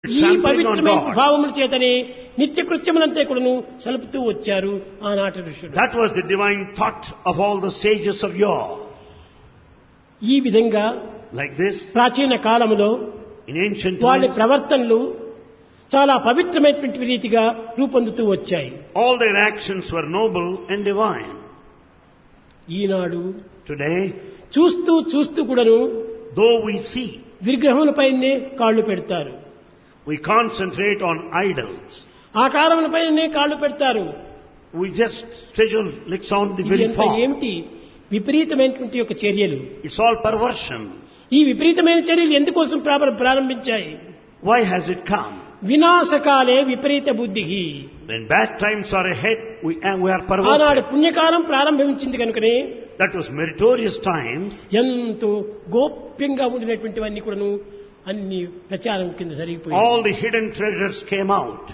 ఈ trampling on పవిత్రమైన God. భావముల చేతనే నిత్యకృత్యములంతా కూడాను సలుపుతూ వచ్చారు ఆనాటి ఋషులు. That was the divine thought of all the sages of yore. ఈ విధంగా Like this, ప్రాచీన కాలములో in ancient వాళ్ళ times, ప్రవర్తనలు చాలా పవిత్రమైనటువంటి రీతిగా రూపొందుతూ వచ్చాయి. all their actions were noble and divine. Eenadu Today, చూస్తూ చూస్తూ కూడాను though we see, విగ్రహములపైనే కాళ్ళు పెడతారు, we concentrate on idols. ఆకారములపైనే కాళ్ళు పెడతారు. We just stretch our legs on the very ఇదంతా form. ఏమిటి విపరీతమైనటువంటి యొక్క చర్యలు? It's all perversion. ఈ విపరీతమైన చర్యలు ఎందుకోసం ప్రారంభించాయి? Why has it come? వినాశకాలే విపరీత బుద్ధి. When bad times are ahead, we are ఆనాడు perverted. పుణ్యకాలం ప్రారంభించింది కనుకనే That was meritorious times. ఎంతో గోప్యంగా ఉండినటువంటివన్నీ కూడాను అన్ని ప్రచారం కింద జరిగిపోయి All the hidden treasures came out.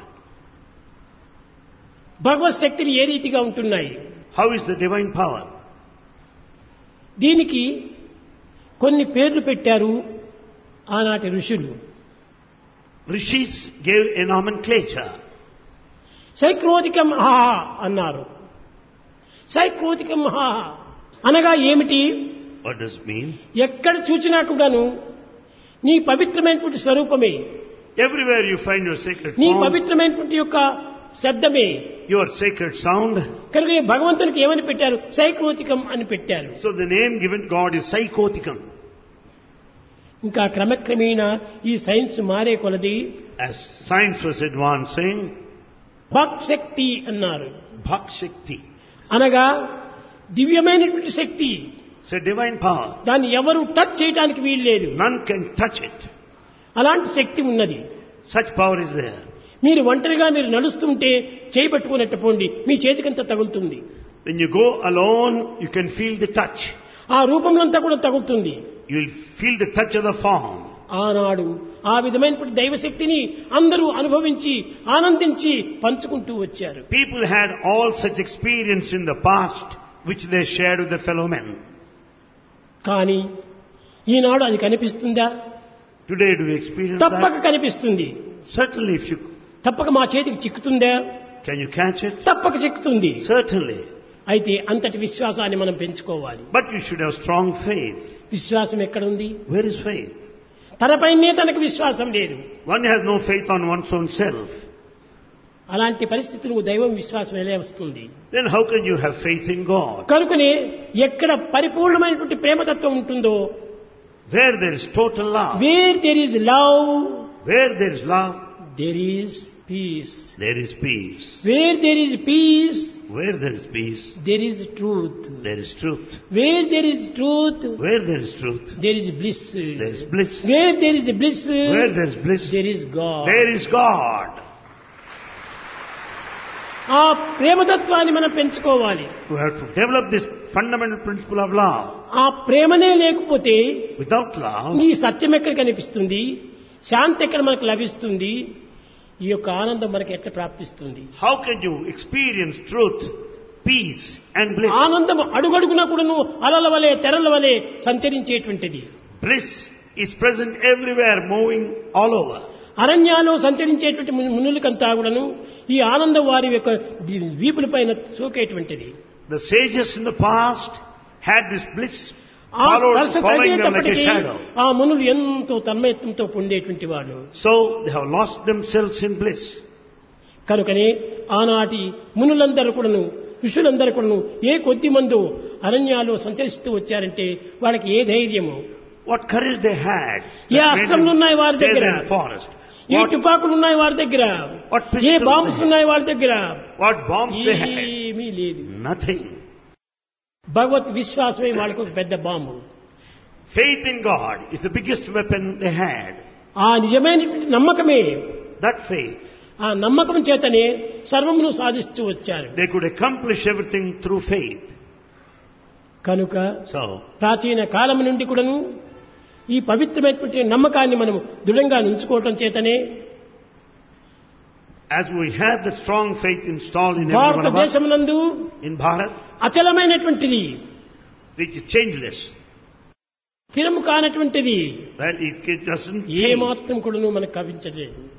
భగవత్ శక్తులు ఏ రీతిగా ఉంటున్నాయి? How is the divine power? దీనికి కొన్ని పేర్లు పెట్టారు ఆనాటి ఋషులు. Rishis gave a nomenclature. సైక్రోతికం మహా అన్నారు. సైక్రోతికం మహా అనగా ఏమిటి? What does it mean? ఎక్కడ చూచినా కూడాను నీ పవిత్రమైనటువంటి స్వరూపమే, Everywhere you find your sacred నీ form, పవిత్రమైనటువంటి యొక్క శబ్దమే. your sacred sound. కనుక ఈ భగవంతునికి ఏమని పెట్టారు? సైక్రోతికం అని పెట్టారు. So the name given God is Psychoticum. ఇంకా క్రమక్రమేణా ఈ సైన్స్ మారే కొలది As science was advancing, భక్ శక్తి అన్నారు. Bhak Shakti. అనగా దివ్యమైనటువంటి శక్తి. It's a divine power. దాన్ని ఎవరు టచ్ చేయడానికి వీలు లేదు. None can touch it. అలాంటి శక్తి ఉన్నది. Such power is there. మీరు ఒంటరిగా మీరు నడుస్తుంటే చేయి పట్టుకున్నట్టు పోండి, మీ చేతికంతా తగులుతుంది. When you go alone, you can feel the touch. ఆ రూపంలంతా కూడా తగులుతుంది. You'll feel the touch of the form. ఆనాడు ఆ విధమైనటువంటి దైవశక్తిని అందరూ అనుభవించి ఆనందించి పంచుకుంటూ వచ్చారు. People had all such experience in the past, which they shared with their fellow men. కానీ ఈనాడు అది కనిపిస్తుందా? Today, do we experience తప్పక that? కనిపిస్తుంది. Certainly, if you తప్పక మా చేతికి చిక్కుతుందా? can you catch it? తప్పక చిక్కుతుంది. Certainly. అయితే అంతటి విశ్వాసాన్ని మనం పెంచుకోవాలి. But you should have strong faith. విశ్వాసం ఎక్కడుంది? Where is faith? తనపైనే తనకు విశ్వాసం లేదు. One has no faith on one's own self. అలాంటి పరిస్థితులు దైవం విశ్వాసం ఎలా వస్తుంది? Then how can you have faith in God? కనుకనే ఎక్కడ పరిపూర్ణమైనటువంటి ప్రేమతత్వం ఉంటుందో, Where there is total love, where there is love where there is love, there is piece. there is peace. Where there is piece Where there is peace, there is truth. there is truth. Where there is truth Where there is truth, there is bliss. there is bliss. Where there is bliss Where there is bliss, there is God. there is God. ఆ ప్రేమతత్వాన్ని మనం పెంచుకోవాలి. We have to develop this fundamental principle of love. ఆ ప్రేమనే లేకపోతే Without love, ఈ సత్యం ఎక్కడ కనిపిస్తుంది? శాంతి ఎక్కడ మనకు లభిస్తుంది? ఈ యొక్క ఆనందం మనకు ఎట్లా ప్రాప్తిస్తుంది? how can you experience truth, peace and bliss? ఆనందం అడుగడుగునా కూడాను అలల వలె తెరల వలె సంచరించేటువంటిది. Bliss is present everywhere, moving all over. అరణ్యాల్లో సంచరించేటువంటి మునులకంతా కూడాను ఈ ఆనందం వారి యొక్క వీపుల పైన సోకేటువంటిది. The sages in the past had this bliss ఆ స్పర్శ following them like a తగిలేటప్పటికీ shadow. ఆ మునులు ఎంతో తన్మయత్వంతో పొందేటువంటి వాళ్ళు. So they have lost themselves in bliss. కనుకనే ఆనాటి మునులందరూ కూడాను ఋషులందరూ కూడాను ఏ కొద్ది మందో అరణ్యాల్లో సంచరిస్తూ వచ్చారంటే వాళ్ళకి ఏ ధైర్యము, What courage they had. A that made అస్త్రములు them ఉన్నాయి వారి stay దగ్గర, there in the forest. A What, తుపాకులు ఉన్నాయి వారి దగ్గర, what A pistols bombs they had. ఉన్నాయి వారి దగ్గర, What bombs they had. ఏమీ లేదు. Nothing. భగవత్ విశ్వాసమే వాళ్ళకు ఒక పెద్ద bomb. Faith in God is the biggest weapon they had. ఆ నిజమైనటువంటి నమ్మకమే, That faith, ఆ నమ్మకం చేతనే సర్వమును సాధిస్తూ వచ్చారు. they could accomplish everything through faith. కనుక So, ప్రాచీన కాలం నుండి కూడాను ఈ పవిత్రమైనటువంటి నమ్మకాన్ని మనం దృఢంగా ఉంచుకోవటం చేతనే as we have the strong faith installed in every one of us, భారతదేశమునందు in Bharat, అచలమైనటువంటిది, which is changeless, స్థిరము కానటువంటిది well, it doesn't A change. మాత్రం కూడాను మనకు కవించలేదు.